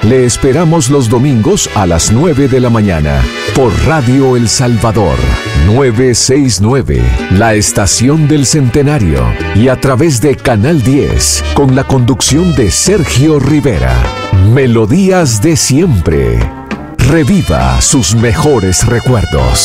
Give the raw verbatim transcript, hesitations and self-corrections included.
Le esperamos los domingos a las nueve de la mañana por Radio El Salvador novecientos sesenta y nueve, la estación del Centenario, y a través de Canal diez con la conducción de Sergio Rivera. Melodías de siempre. Reviva sus mejores recuerdos.